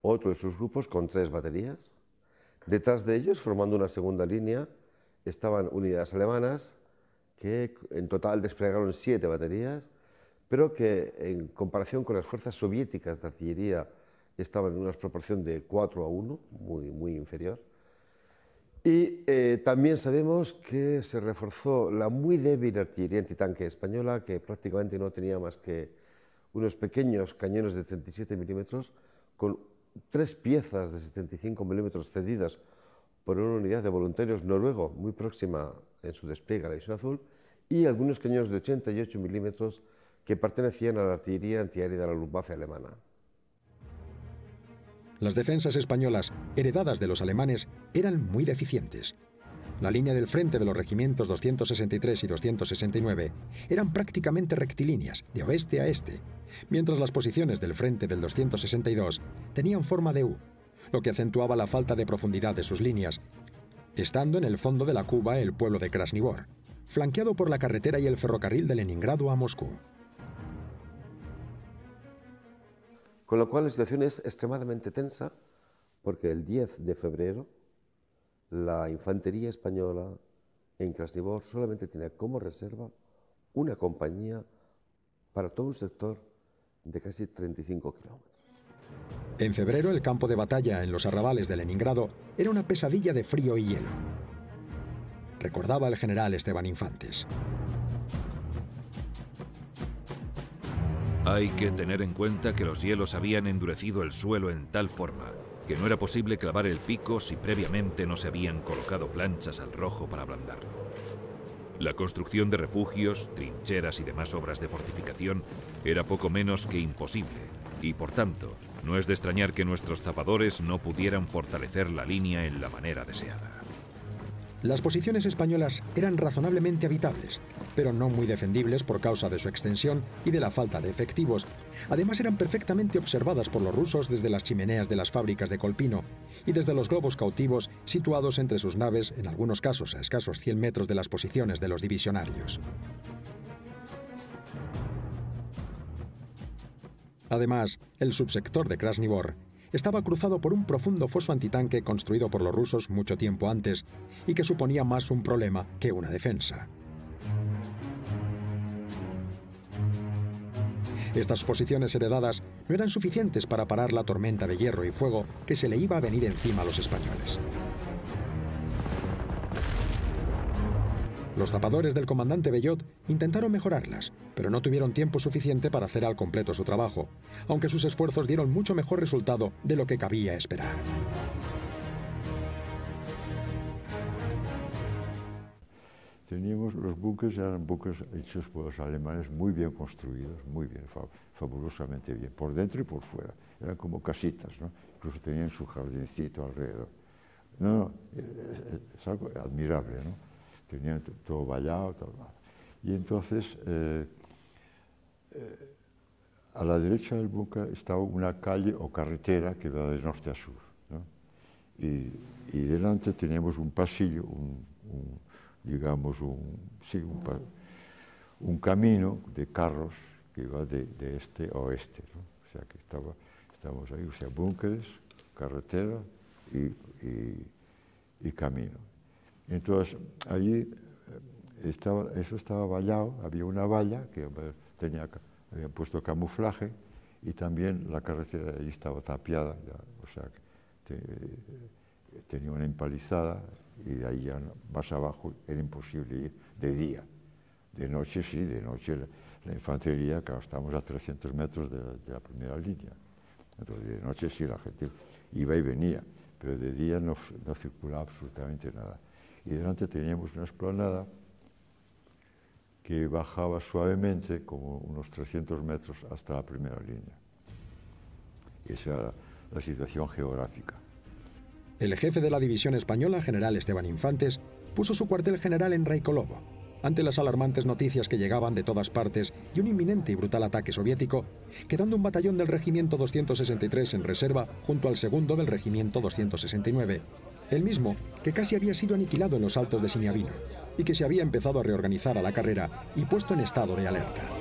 otro de sus grupos con 3 baterías. Detrás de ellos, formando una segunda línea, estaban unidades alemanas que en total desplegaron 7 baterías, pero que en comparación con las fuerzas soviéticas de artillería estaban en una proporción de 4-1, muy inferior. Y también sabemos que se reforzó la muy débil artillería antitanque española, que prácticamente no tenía más que unos pequeños cañones de 37 milímetros, con 3 piezas de 75 milímetros cedidas por una unidad de voluntarios noruego muy próxima en su despliegue a la División Azul, y algunos cañones de 88 milímetros que pertenecían a la artillería antiaérea de la Luftwaffe alemana. Las defensas españolas, heredadas de los alemanes, eran muy deficientes. La línea del frente de los regimientos 263 y 269 eran prácticamente rectilíneas, de oeste a este, mientras las posiciones del frente del 262 tenían forma de U, lo que acentuaba la falta de profundidad de sus líneas, estando en el fondo de la cuba el pueblo de Krasnivor, flanqueado por la carretera y el ferrocarril de Leningrado a Moscú. Con lo cual la situación es extremadamente tensa, porque el 10 de febrero la infantería española en Krasnivor solamente tenía como reserva una compañía para todo un sector de casi 35 kilómetros. En febrero el campo de batalla en los arrabales de Leningrado era una pesadilla de frío y hielo. Recordaba el general Esteban Infantes. Hay que tener en cuenta que los hielos habían endurecido el suelo en tal forma que no era posible clavar el pico si previamente no se habían colocado planchas al rojo para ablandarlo. La construcción de refugios, trincheras y demás obras de fortificación era poco menos que imposible, y por tanto, no es de extrañar que nuestros zapadores no pudieran fortalecer la línea en la manera deseada. Las posiciones españolas eran razonablemente habitables, pero no muy defendibles por causa de su extensión y de la falta de efectivos. Además eran perfectamente observadas por los rusos desde las chimeneas de las fábricas de Kolpino y desde los globos cautivos situados entre sus naves, en algunos casos a escasos 100 metros de las posiciones de los divisionarios. Además, el subsector de Krasnivor estaba cruzado por un profundo foso antitanque construido por los rusos mucho tiempo antes y que suponía más un problema que una defensa. Estas posiciones heredadas no eran suficientes para parar la tormenta de hierro y fuego que se le iba a venir encima a los españoles. Los zapadores del comandante Bellot intentaron mejorarlas, pero no tuvieron tiempo suficiente para hacer al completo su trabajo, aunque sus esfuerzos dieron mucho mejor resultado de lo que cabía esperar. Teníamos los buques, eran buques hechos por los alemanes, muy bien construidos, muy bien, fabulosamente bien, por dentro y por fuera. Eran como casitas, ¿no? Incluso tenían su jardincito alrededor. Es algo admirable, ¿no? Tenían todo vallado, tal. Y entonces, a la derecha del buque estaba una calle o carretera que va de norte a sur, ¿no? Y delante teníamos un pasillo, un camino de carros que iba de este a oeste, ¿no? O sea que estábamos ahí, o sea, búnkeres, carretera y camino. Entonces, allí eso estaba vallado, había una valla que habían puesto camuflaje y también la carretera allí estaba tapiada, ya, o sea, que tenía una empalizada y de ahí ya más abajo era imposible ir de día. De noche sí, de noche la infantería, claro, estábamos a 300 metros de la primera línea. Entonces de noche sí la gente iba y venía, pero de día no circulaba absolutamente nada. Y delante teníamos una explanada que bajaba suavemente, como unos 300 metros, hasta la primera línea. Y esa era la situación geográfica. El jefe de la división española, general Esteban Infantes, puso su cuartel general en Raikolovo. Ante las alarmantes noticias que llegaban de todas partes y un inminente y brutal ataque soviético, quedando un batallón del regimiento 263 en reserva junto al segundo del regimiento 269, el mismo que casi había sido aniquilado en los altos de Siniavino y que se había empezado a reorganizar a la carrera y puesto en estado de alerta.